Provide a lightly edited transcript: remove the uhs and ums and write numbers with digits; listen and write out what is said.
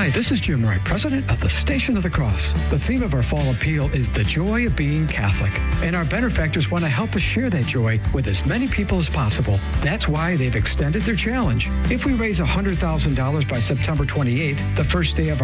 Hi, this is Jim Wright, president of the Station of the Cross. The theme of our fall appeal is the joy of being Catholic. And our benefactors want to help us share that joy with as many people as possible. That's why they've extended their challenge. If we raise $100,000 by September 28th, the first day of